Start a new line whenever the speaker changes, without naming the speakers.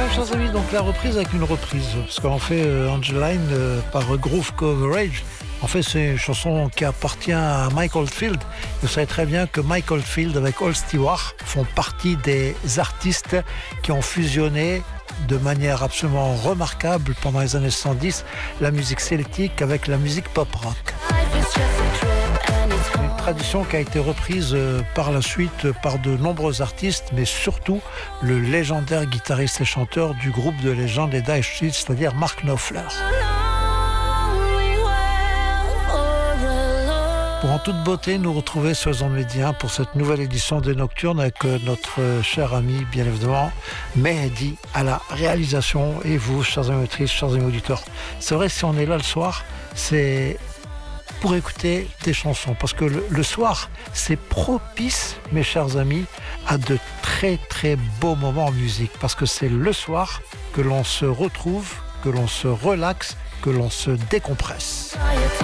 chers amis, donc la reprise avec une reprise, parce qu'on fait Angeline par Groove Coverage. En fait, c'est une chanson qui appartient à Mike Oldfield. Vous savez très bien que Mike Oldfield avec Ol Stewart font partie des artistes qui ont fusionné de manière absolument remarquable pendant les années 70 la musique celtique avec la musique pop-rock. Une tradition qui a été reprise par la suite par de nombreux artistes, mais surtout le légendaire guitariste et chanteur du groupe de légende des Dire Straits, c'est-à-dire Mark Knopfler. Pour en toute beauté nous retrouver sur les ondes médias pour cette nouvelle édition des Nocturnes avec notre cher ami, bien évidemment, Mehdi à la réalisation et vous, chers amis auditrices, chers amis auditeurs. C'est vrai, si on est là le soir, c'est pour écouter des chansons, parce que le soir, c'est propice, mes chers amis, à de très très beaux moments en musique, parce que c'est le soir que l'on se retrouve, que l'on se relaxe, que l'on se décompresse.